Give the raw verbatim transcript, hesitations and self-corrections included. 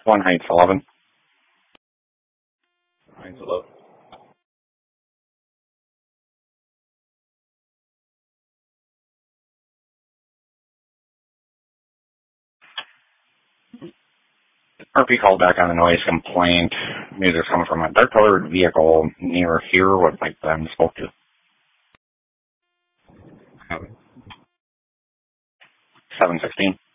One Heights eleven. Heights eleven. R P called back on the noise complaint. Music's coming from a dark colored vehicle near here. What like them spoke to? Seven sixteen.